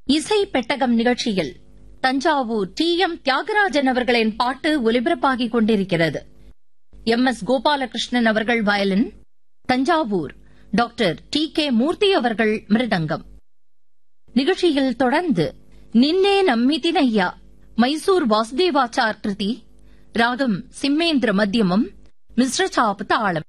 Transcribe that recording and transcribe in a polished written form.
இசை பெட்டகம் நிகழ்ச்சியில் தஞ்சாவூர் டி.எம். தியாகராஜன் அவர்களின் பாட்டு ஒலிபரப்பாகிக் கொண்டிருக்கிறது. எம்.எஸ். கோபாலகிருஷ்ணன் அவர்கள் வயலின், தஞ்சாவூர் டாக்டர் டி.கே. மூர்த்தி அவர்கள் மிருதங்கம். நிகழ்ச்சியில் தொடர்ந்து நின்னே நம்மிதினையா மைசூர் வாசுதேவாச்சார் கிருதி, ராகம் சிம்மேந்திர மத்தியமம், மிஸ்ர சாப் தாளம்.